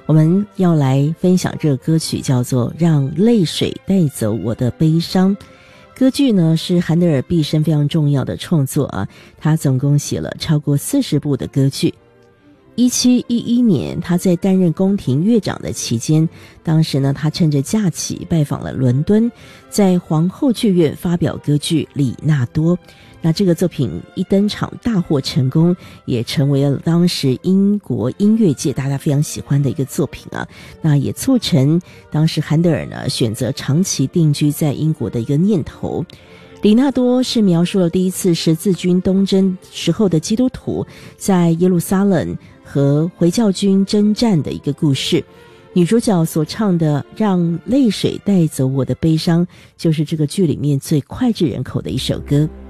我们要来分享这个歌曲，叫做《让泪水带走我的悲伤》。歌剧呢是韩德尔毕生非常重要的创作啊，他总共写了超过40部的歌剧。1711年，他在担任宫廷乐长的期间，当时呢，他趁着假期拜访了伦敦，在皇后剧院发表歌剧《李纳多》。那这个作品一登场大获成功，也成为了当时英国音乐界大家非常喜欢的一个作品啊。那也促成当时韩德尔呢选择长期定居在英国的一个念头。李纳多是描述了第一次十字军东征时候的基督徒在耶路撒冷和回教军征战的一个故事。女主角所唱的《让泪水带走我的悲伤》就是这个剧里面最脍炙人口的一首歌。